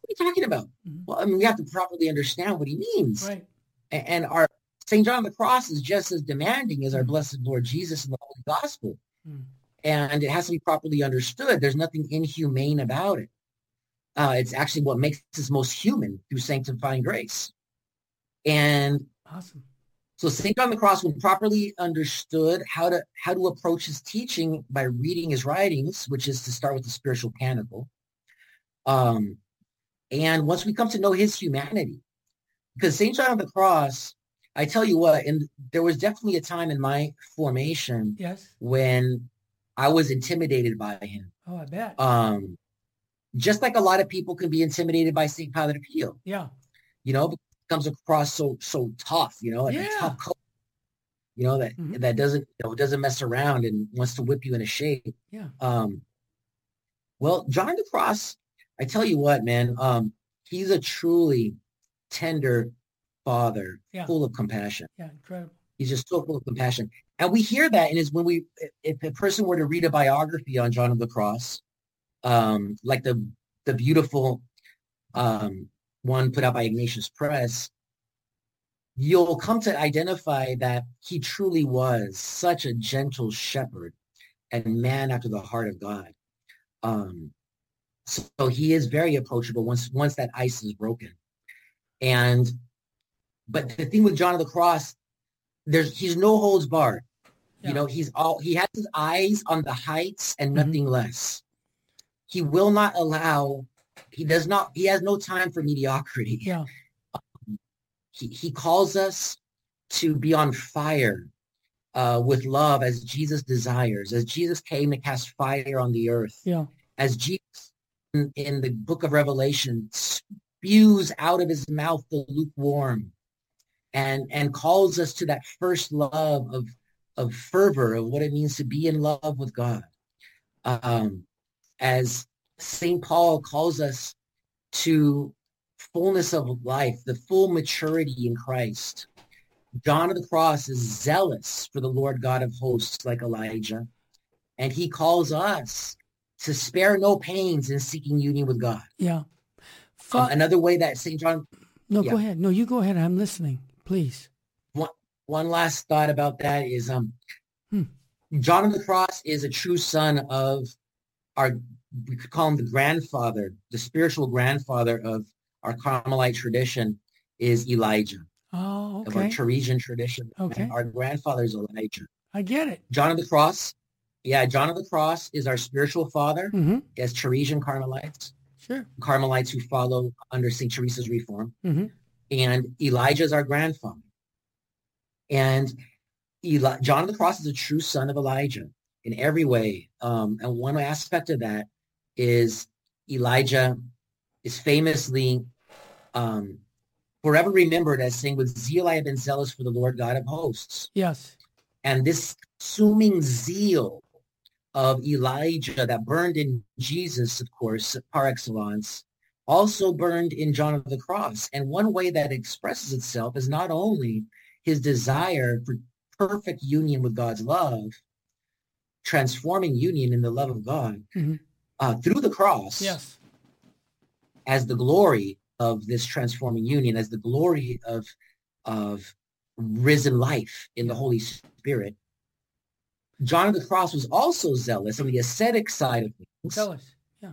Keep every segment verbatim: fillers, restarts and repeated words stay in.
are you talking about? Mm-hmm. Well, I mean, we have to properly understand what he means. Right. And, and our Saint John of the Cross is just as demanding as our Mm-hmm. blessed Lord Jesus in the Holy Gospel. Mm-hmm. And it has to be properly understood. There's nothing inhumane about it. Uh, it's actually what makes us most human through sanctifying grace. And awesome. So Saint John of the Cross, when properly understood how to how to approach his teaching by reading his writings, which is to start with the spiritual canonical, um, and once we come to know his humanity, because Saint John of the Cross, I tell you what, and there was definitely a time in my formation yes. when I was intimidated by him. Oh, I bet. Um, just like a lot of people can be intimidated by Saint Padre Pio. Yeah. You know, comes across so so tough, you know, like yeah. a tough coat, you know, that mm-hmm. that doesn't you know doesn't mess around and wants to whip you into shape. Yeah. Um. Well, John of the Cross, I tell you what, man, um, he's a truly tender father, yeah. full of compassion. Yeah, incredible. He's just so full of compassion, and we hear that in his when we if a person were to read a biography on John of the Cross, um, like the the beautiful um. one put out by Ignatius Press, you'll come to identify that he truly was such a gentle shepherd and man after the heart of God. Um, so, so he is very approachable once once that ice is broken. And but the thing with John of the Cross, there's he's no holds barred. Yeah. You know, he's all he has his eyes on the heights and nothing mm-hmm. less. He will not allow. He does not, he has no time for mediocrity. Yeah. Um, he, he calls us to be on fire uh, with love as Jesus desires, as Jesus came to cast fire on the earth. Yeah. As Jesus in, in the book of Revelation spews out of his mouth the lukewarm and, and calls us to that first love of, of fervor, of what it means to be in love with God. Um, as Saint Paul calls us to fullness of life, the full maturity in Christ. John of the Cross is zealous for the Lord God of hosts like Elijah, and he calls us to spare no pains in seeking union with God. Yeah. Fa- um, another way that Saint John... No, yeah. go ahead. No, you go ahead. I'm listening, please. One, one last thought about that is um, hmm. John of the Cross is a true son of our... we could call him the grandfather, the spiritual grandfather of our Carmelite tradition is Elijah. Oh, okay. Of our Teresian tradition. Okay. And our grandfather is Elijah. I get it. John of the Cross. Yeah, John of the Cross is our spiritual father mm-hmm. as Teresian Carmelites. Sure. Carmelites who follow under Saint Teresa's reform. Mm-hmm. And Elijah is our grandfather. And Eli- John of the Cross is a true son of Elijah in every way. Um, and one aspect of that is Elijah is famously um, forever remembered as saying, with zeal I have been zealous for the Lord God of hosts. Yes. And this consuming zeal of Elijah that burned in Jesus, of course, par excellence, also burned in John of the Cross. And one way that expresses itself is not only his desire for perfect union with God's love, transforming union in the love of God, mm-hmm. uh, through the cross, yes, as the glory of this transforming union, as the glory of, of risen life in the Holy Spirit. John of the Cross was also zealous on the ascetic side of things. Zealous, yeah.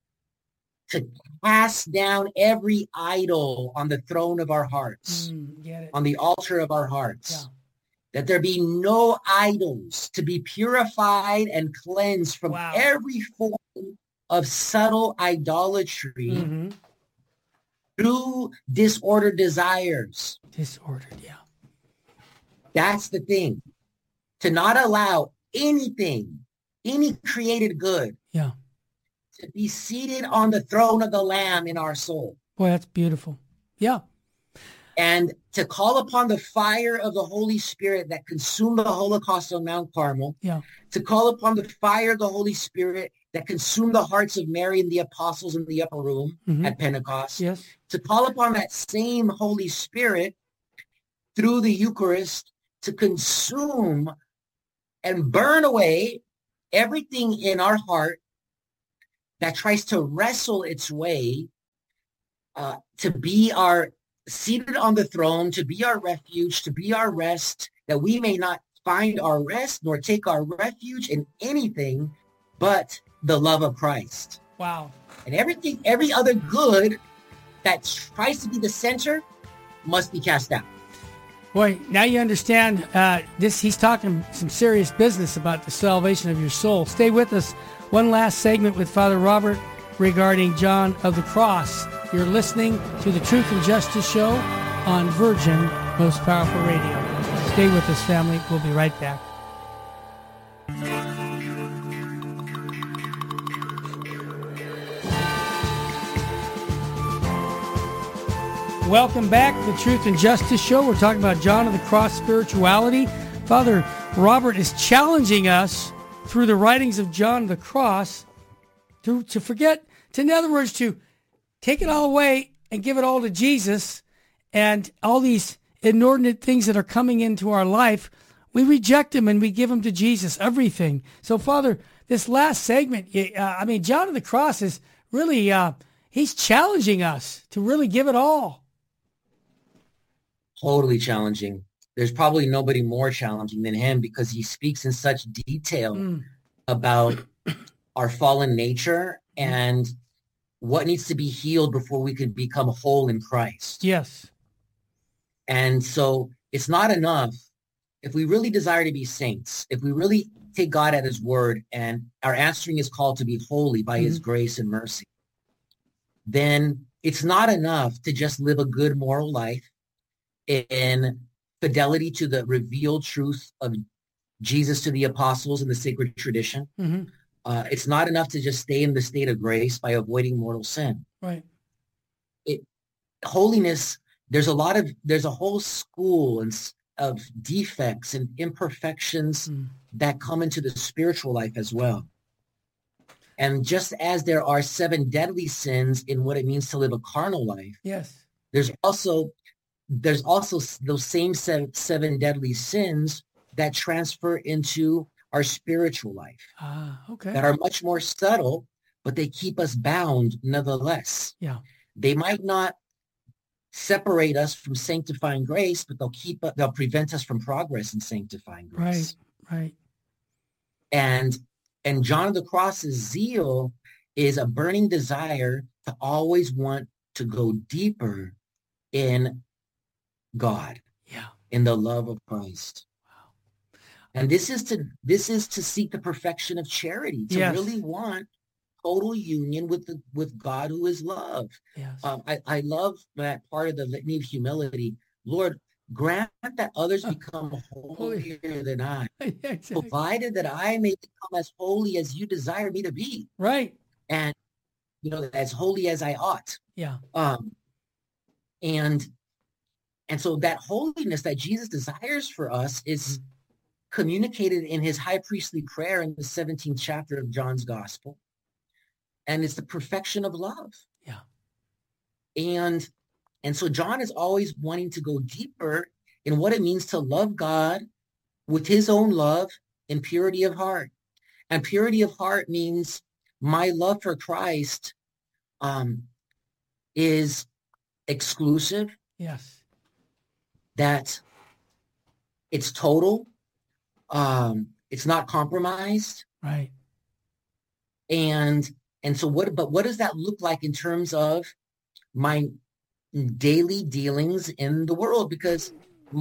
To cast down every idol on the throne of our hearts, mm, get it. on the altar of our hearts. Yeah. That there be no idols, to be purified and cleansed from wow. every form of subtle idolatry mm-hmm. through disordered desires. Disordered, yeah. That's the thing. To not allow anything, any created good, yeah, to be seated on the throne of the Lamb in our soul. Boy, that's beautiful. Yeah. And to call upon the fire of the Holy Spirit that consumed the Holocaust on Mount Carmel. Yeah. To call upon the fire of the Holy Spirit that consumed the hearts of Mary and the apostles in the upper room mm-hmm. at Pentecost. Yes. To call upon that same Holy Spirit through the Eucharist to consume and burn away everything in our heart that tries to wrestle its way uh, to be our seated on the throne, to be our refuge, to be our rest, that we may not find our rest nor take our refuge in anything but the love of Christ. Wow. And everything, every other good that tries to be the center must be cast out. Boy, now you understand uh, this. He's talking some serious business about the salvation of your soul. Stay with us. One last segment with Father Robert regarding John of the Cross. You're listening to the Truth and Justice Show on Virgin Most Powerful Radio. Stay with us, family. We'll be right back. Welcome back to the Truth and Justice Show. We're talking about John of the Cross spirituality. Father Robert is challenging us through the writings of John of the Cross to, to forget, to, in other words, to take it all away and give it all to Jesus, and all these inordinate things that are coming into our life, we reject them and we give them to Jesus, everything. So, Father, this last segment, uh, I mean, John of the Cross is really, uh, he's challenging us to really give it all. Totally challenging. There's probably nobody more challenging than him, because he speaks in such detail mm. about our fallen nature and what needs to be healed before we could become whole in Christ. Yes. And so it's not enough if we really desire to be saints, if we really take God at his word and our answering his call to be holy by mm-hmm. his grace and mercy, then it's not enough to just live a good moral life in fidelity to the revealed truth of Jesus to the apostles and the sacred tradition. Mm-hmm. Uh, it's not enough to just stay in the state of grace by avoiding mortal sin. Right. It, holiness, there's a lot of, there's a whole school and, of defects and imperfections mm. that come into the spiritual life as well. And just as there are seven deadly sins in what it means to live a carnal life, yes, there's also there's also those same seven, seven deadly sins that transfer into our spiritual life. Ah, okay. That are much more subtle, but they keep us bound nonetheless. Yeah. They might not separate us from sanctifying grace, but they'll keep they'll prevent us from progress in sanctifying grace. Right, right. And and John of the Cross's zeal is a burning desire to always want to go deeper in God, yeah, in the love of Christ. Wow. And this is to this is to seek the perfection of charity, to yes. really want total union with the with God who is love. Yes. Um, I, I love that part of the litany of humility. Lord, grant that others become holier than I, exactly. provided that I may become as holy as you desire me to be. Right. And, you know, as holy as I ought. Yeah. Um, and And so that holiness that Jesus desires for us is communicated in his high priestly prayer in the seventeenth chapter of John's gospel. And it's the perfection of love. Yeah. And, and so John is always wanting to go deeper in what it means to love God with his own love in purity of heart. And purity of heart means my love for Christ um, is exclusive. Yes. That it's total, um, it's not compromised. Right. And and so what, but what does that look like in terms of my daily dealings in the world? Because,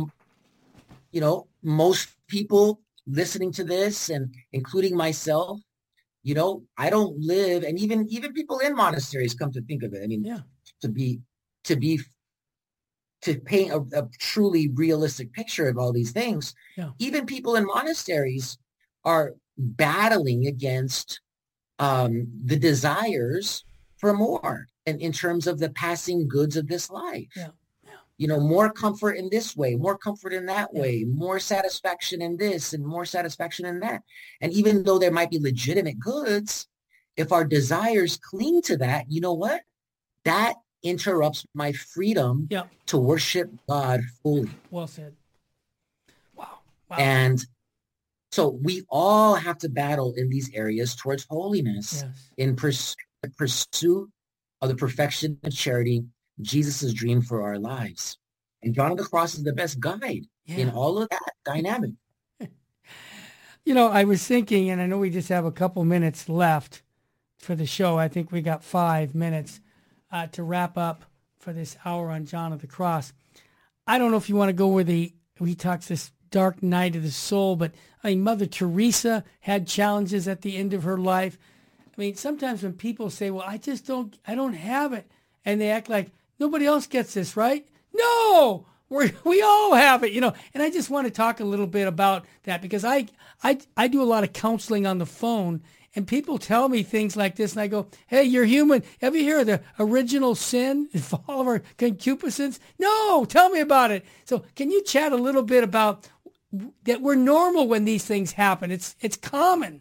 you know, most people listening to this, and including myself, you know, I don't live, and even even people in monasteries, come to think of it, I mean, yeah. to be to be to paint a, a truly realistic picture of all these things, yeah. even people in monasteries are battling against um, the desires for more, and in terms of the passing goods of this life. Yeah. Yeah. You know, more comfort in this way, more comfort in that yeah. way, more satisfaction in this and more satisfaction in that. And even though there might be legitimate goods, if our desires cling to that, you know what? That interrupts my freedom yeah. to worship God fully. Well said. Wow. Wow. And so we all have to battle in these areas towards holiness, yes. in pers- pursuit of the perfection of charity Jesus' dream for our lives. And John of the Cross is the best guide yeah. in all of that dynamic. You know, I was thinking, and I know we just have a couple minutes left for the show. I think we got five minutes uh, to wrap up for this hour on John of the Cross. I don't know if you want to go where the he talks this dark night of the soul, but I mean, Mother Teresa had challenges at the end of her life. I mean, sometimes when people say, well, I just don't, I don't have it, and they act like nobody else gets this, right? No, we we all have it, you know. And I just want to talk a little bit about that because I, I, I do a lot of counseling on the phone, and people tell me things like this, and I go, hey, you're human. Have you heard of the original sin, the fall of our concupiscence? No, tell me about it. So can you chat a little bit about that we're normal when these things happen? It's it's common.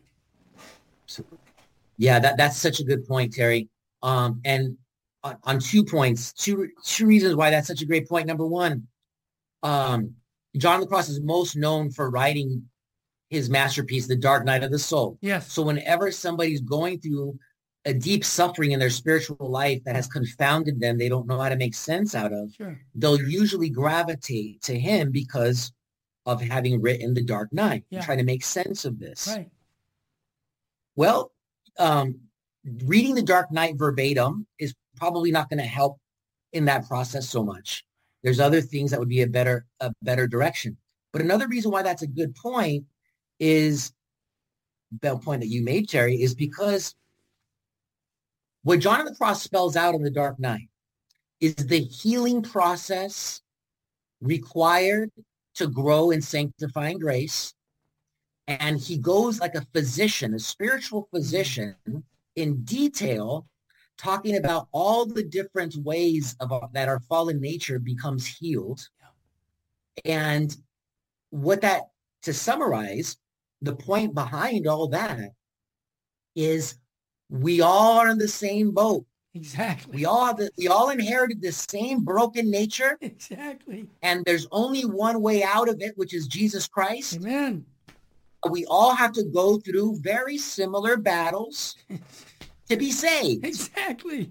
Yeah, that, that's such a good point, Terry. Um, and on, on two points, two two reasons why that's such a great point. Number one, um, John of the Cross is most known for writing his masterpiece, The Dark Night of the Soul. Yes. So whenever somebody's going through a deep suffering in their spiritual life that has confounded them, they don't know how to make sense out of, sure. they'll usually gravitate to him because of having written The Dark Night, yeah. and try to make sense of this. Right. Well, um, reading The Dark Night verbatim is probably not going to help in that process so much. There's other things that would be a better, a better direction. But another reason why that's a good point is the point that you made, Terry, is because what John of the Cross spells out in The Dark Night is the healing process required to grow in sanctifying grace. And he goes like a physician, a spiritual physician, in detail, talking about all the different ways of our, that our fallen nature becomes healed. And what that, to summarize, the point behind all that is we all are in the same boat. Exactly. We all have the, we all inherited the same broken nature. Exactly. And there's only one way out of it, which is Jesus Christ. Amen. We all have to go through very similar battles to be saved. Exactly.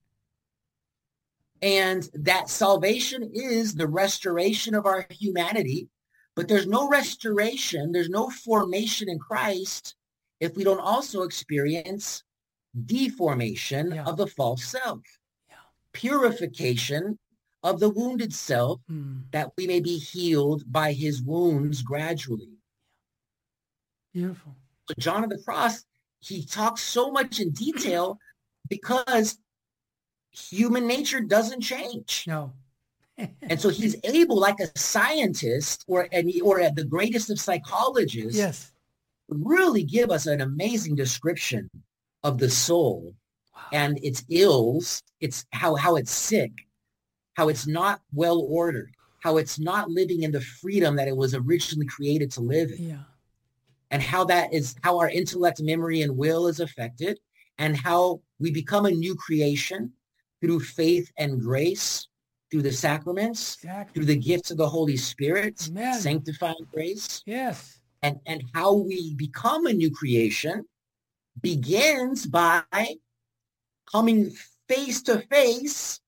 And that salvation is the restoration of our humanity. But there's no restoration, there's no formation in Christ if we don't also experience deformation yeah. of the false self, yeah. purification of the wounded self, hmm. that we may be healed by his wounds gradually. Beautiful. So John of the Cross, he talks so much in detail because human nature doesn't change. No. And so he's able, like a scientist or and or the greatest of psychologists, yes, really give us an amazing description of the soul wow. and its ills, it's how, how it's sick, how it's not well ordered, how it's not living in the freedom that it was originally created to live in. Yeah. And how that is, how our intellect, memory, and will is affected, and how we become a new creation through faith and grace, through the sacraments, exactly. through the gifts of the Holy Spirit, Amen. Sanctifying grace. Yes. And, and how we become a new creation begins by coming face to face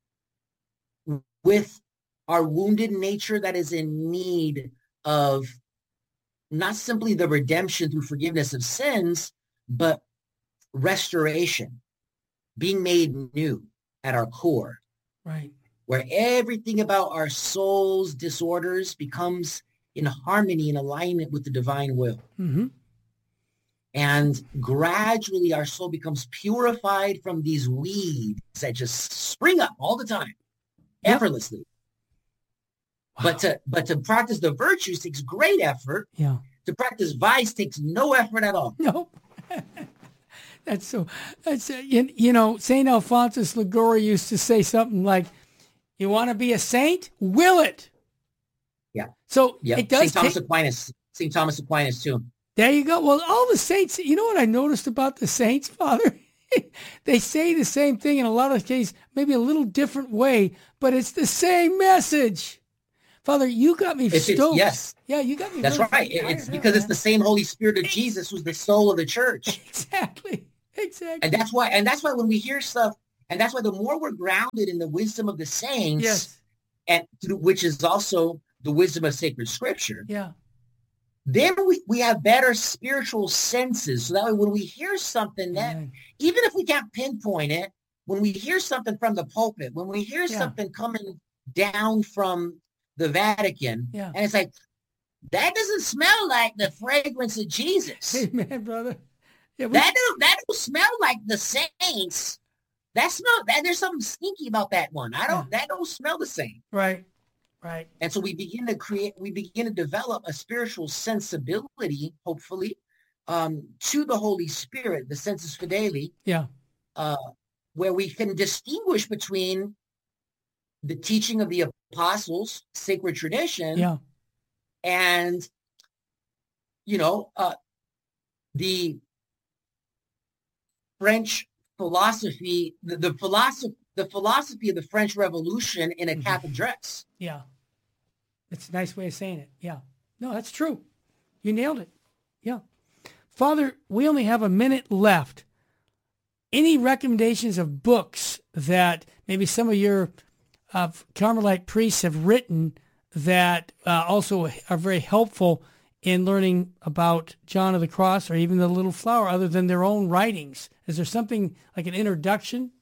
with our wounded nature that is in need of not simply the redemption through forgiveness of sins, but restoration, being made new at our core. Right. Where everything about our soul's disorders becomes in harmony and alignment with the divine will. Mm-hmm. And gradually our soul becomes purified from these weeds that just spring up all the time, yep. effortlessly. Wow. But to but to practice the virtues takes great effort. Yeah. To practice vice takes no effort at all. No. That's so, that's, uh, you, you know, Saint Alphonsus Liguori used to say something like, you want to be a saint? Will it? Yeah. So yeah. it does Saint Thomas take, Aquinas. Saint Thomas Aquinas too. There you go. Well, all the saints, you know what I noticed about the saints, Father? They say the same thing in a lot of cases, maybe a little different way, but it's the same message. Father, you got me it's, stoked. It's, yes. Yeah, you got me. That's really right. It's because it's the same Holy Spirit of Jesus who's the soul of the church. Exactly. Exactly. And that's why, and that's why when we hear stuff, And that's why the more we're grounded in the wisdom of the saints, Yes. and through, which is also the wisdom of sacred scripture, Yeah. then we, we have better spiritual senses. So that way when we hear something that, Amen. even if we can't pinpoint it, when we hear something from the pulpit, when we hear Yeah. something coming down from the Vatican, Yeah. and it's like, that doesn't smell like the fragrance of Jesus. Amen, brother. Yeah, we, That don't, that don't smell like the saints. That smell, that there's something stinky about that one. I don't, Yeah. that don't smell the same. right, right. And so we begin to create, we begin to develop a spiritual sensibility, hopefully, um, to the Holy Spirit, the sensus fideli, Yeah. uh, where we can distinguish between the teaching of the apostles, sacred tradition, Yeah. and, you know, uh, the French philosophy, the, the philosophy, the philosophy of the French Revolution in a Mhm. cap and dress. Yeah. It's a nice way of saying it. Yeah. No, that's true. You nailed it. Yeah. Father, we only have a minute left. Any recommendations of books that maybe some of your uh, Carmelite priests have written that uh, also are very helpful in learning about John of the Cross or even the Little Flower other than their own writings? Is there something like an introduction?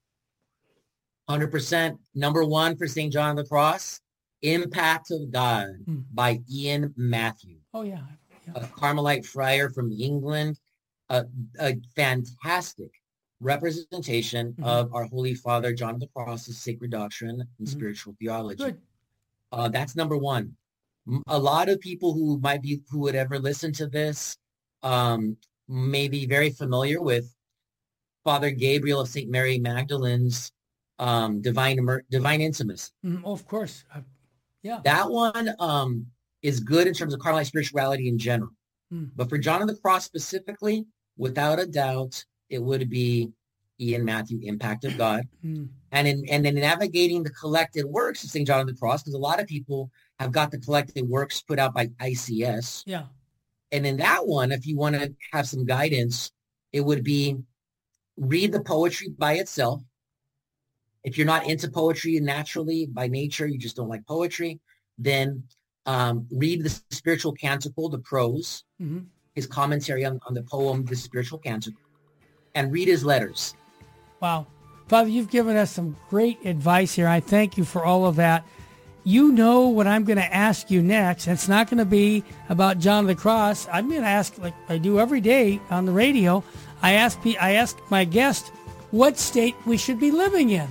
one hundred percent. Number one for Saint John of the Cross, Impact of God Hmm. by Ian Matthew, Oh, yeah. yeah. a Carmelite friar from England, a, a fantastic representation Mhm. of our Holy Father John of the Cross's sacred doctrine and Mhm. spiritual theology. Good. Uh, that's number one. M- A lot of people who might be, who would ever listen to this, um, may be very familiar with Father Gabriel of Saint Mary Magdalene's um, Divine Emer- Divine Intimacy. Mm, oh, of course. Uh, yeah. That one um, is good in terms of Carmelite spirituality in general. Mm. But for John of the Cross specifically, without a doubt, it would be Ian Matthew, Impact of God. Mm. And in and in navigating the collected works of Saint John of the Cross, because a lot of people have got the collected works put out by I C S. Yeah. And in that one, if you want to have some guidance, it would be read the poetry by itself. If you're not into poetry naturally, by nature, you just don't like poetry, then um, read the spiritual canticle, the prose, hmm his commentary on, on the poem, the spiritual canticle, and read his letters. Wow. Father, you've given us some great advice here. I thank you for all of that. You know what I'm going to ask you next. It's not going to be about John of the Cross. I'm going to ask, like I do every day on the radio, I ask, pe- I ask my guest what state we should be living in.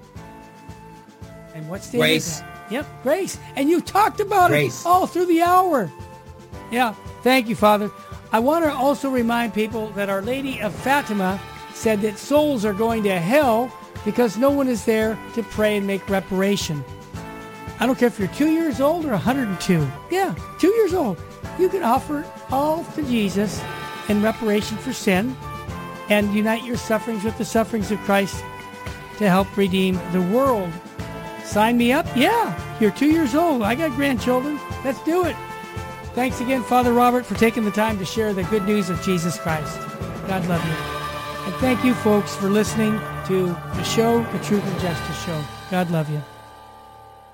And what state Grace. is that? Yep, grace. And you talked about Grace. it all through the hour. Yeah, thank you, Father. I want to also remind people that Our Lady of Fatima said that souls are going to hell because no one is there to pray and make reparation. I don't care if you're two years old or one hundred two. Yeah, two years old. You can offer all to Jesus in reparation for sin and unite your sufferings with the sufferings of Christ to help redeem the world. Sign me up? Yeah, you're two years old. I got grandchildren. Let's do it. Thanks again, Father Robert, for taking the time to share the good news of Jesus Christ. God love you. And thank you, folks, for listening to the show, The Truth and Justice Show. God love you.